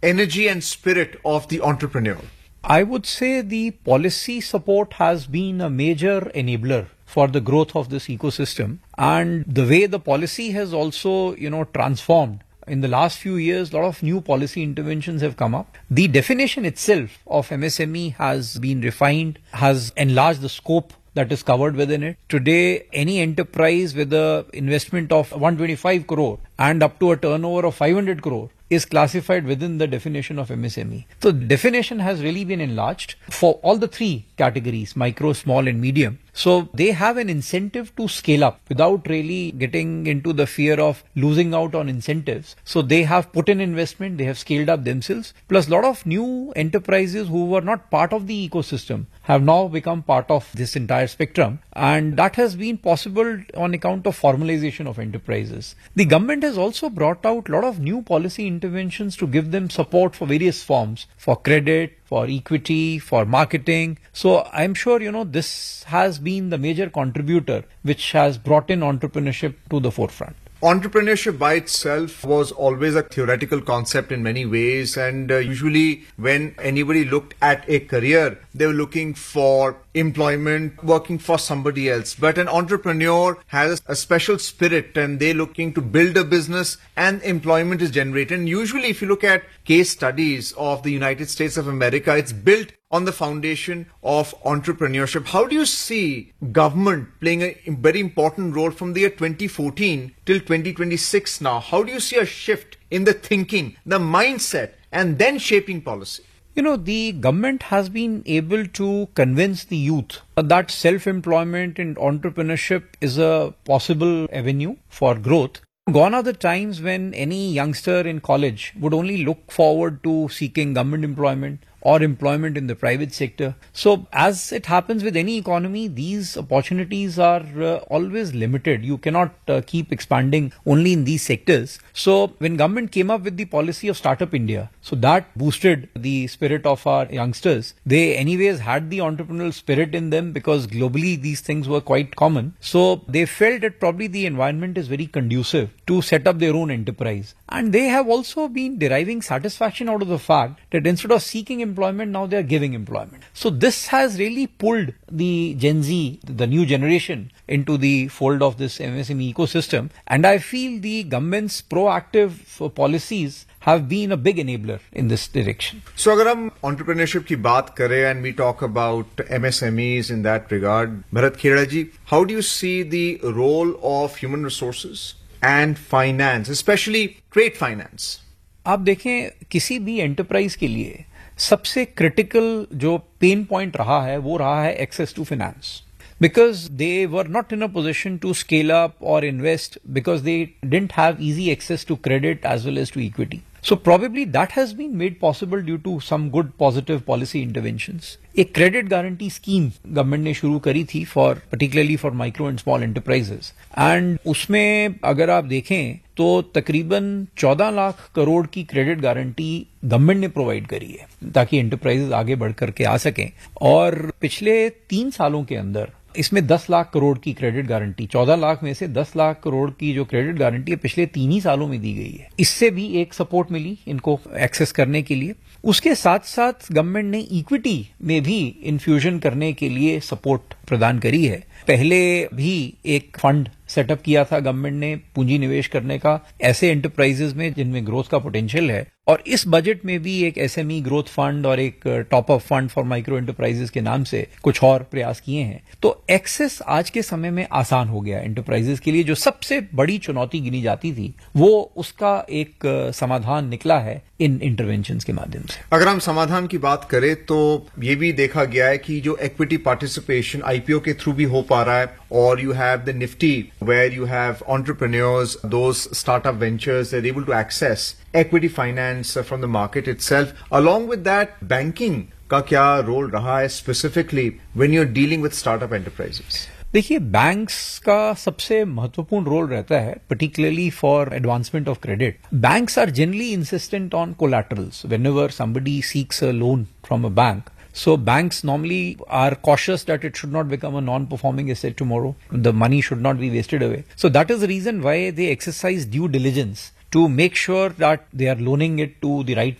energy and spirit of the entrepreneur? I would say the policy support has been a major enabler for the growth of this ecosystem, and the way the policy has also, transformed. In the last few years, a lot of new policy interventions have come up. The definition itself of MSME has been refined, has enlarged the scope that is covered within it. Today, any enterprise with an investment of 125 crore and up to a turnover of 500 crore is classified within the definition of MSME. So the definition has really been enlarged for all the three categories, micro, small and medium. So they have an incentive to scale up without really getting into the fear of losing out on incentives. So they have put in investment, they have scaled up themselves. Plus a lot of new enterprises who were not part of the ecosystem have now become part of this entire spectrum. And that has been possible on account of formalization of enterprises. The government has also brought out a lot of new policy interventions to give them support for various forms, for credit, for equity, for marketing. So I'm sure, this has been the major contributor which has brought in entrepreneurship to the forefront. Entrepreneurship by itself was always a theoretical concept in many ways, and usually when anybody looked at a career, they were looking for employment, working for somebody else. But an entrepreneur has a special spirit and they're looking to build a business and employment is generated. And usually if you look at case studies of the United States of America, it's built on the foundation of entrepreneurship. How do you see government playing a very important role from the year 2014 till 2026 now? How do you see a shift in the thinking, the mindset, and then shaping policy? The government has been able to convince the youth that self-employment and entrepreneurship is a possible avenue for growth. Gone are the times when any youngster in college would only look forward to seeking government employment or employment in the private sector. So as it happens with any economy, these opportunities are always limited. You cannot keep expanding only in these sectors. So when government came up with the policy of Startup India, so that boosted the spirit of our youngsters. They anyways had the entrepreneurial spirit in them because globally these things were quite common. So they felt that probably the environment is very conducive to set up their own enterprise. And they have also been deriving satisfaction out of the fact that instead of seeking employment, now they are giving employment. So this has really pulled the Gen Z, the new generation, into the fold of this MSME ecosystem. And I feel the government's proactive policies have been a big enabler in this direction. So agar hum entrepreneurship ki baat kare and we talk about MSMEs in that regard, Bharat Kheda ji, how do you see the role of human resources and finance, especially trade finance? आप देखें किसी भी enterprise के लिए सबसे critical जो pain point रहा है वो रहा है access to finance. Because they were not in a position to scale up or invest because they didn't have easy access to credit as well as to equity. So probably that has been made possible due to some good positive policy interventions. एक credit guarantee scheme government ने शुरू करी थी particularly for micro and small enterprises. And उसमें अगर आप देखें तो तकरीबन 14 लाख करोड़ की क्रेडिट गारंटी गवर्नमेंट ने प्रोवाइड करी है ताकि एंटरप्राइजेस आगे बढ़ करके आ सकें. और पिछले 3 सालों के अंदर इसमें 10 लाख करोड़ की क्रेडिट गारंटी, 14 लाख में से 10 लाख करोड़ की जो क्रेडिट गारंटी है पिछले 3 ही सालों में दी गई है. इससे भी एक सपोर्ट मिली इनको एक्सेस करने के लिए. उसके साथ साथ गवर्नमेंट ने इक्विटी में भी इन्फ्यूजन करने के लिए सपोर्ट प्रदान करी है. पहले भी एक फंड सेटअप किया था गवर्नमेंट ने पूंजी निवेश करने का ऐसे एंटरप्राइजेस में जिनमें ग्रोथ का पोटेंशियल है. और इस बजट में भी एक एसएमई ग्रोथ फंड और एक top up fund for micro enterprises के नाम से कुछ और प्रयास किए हैं. तो एक्सेस आज के समय में आसान हो गया एंटरप्राइजेस के लिए. जो सबसे बड़ी चुनौती गिनी जाती थी वो उसका एक समाधान निकला है इन इंटरवेंशंस के माध्यम से. अगर हम समाधान की बात करें तो ये भी देखा गया है कि जो इक्विटी पार्टिसिपेशन आईपीओ के थ्रू भी हो पा रहा है, और you have the Nifty where you have entrepreneurs, those startup ventures, they are able to access equity finance from the market itself. Along with that, banking का क्या रोल रहा है specifically when you're dealing with startup enterprises? देखिए, banks का सबसे महत्वपूर्ण role रहता है particularly for advancement of credit. Banks are generally insistent on collaterals whenever somebody seeks a loan from a bank. So banks normally are cautious that it should not become a non-performing asset tomorrow. The money should not be wasted away. So that is the reason why they exercise due diligence to make sure that they are loaning it to the right